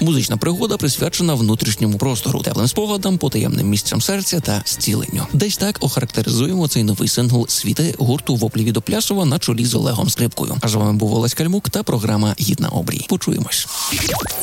Музична пригода присвячена внутрішньому простору, теплим спогадам, потаємним місцям серця та зціленню. Десь так охарактеризуємо цей новий сингл «Світи» гурту «Воплі від Оплясова» на чолі з Олегом Скрипкою. А з вами був Олесь Кальмук та програма «Гід на обрій». Почуємось.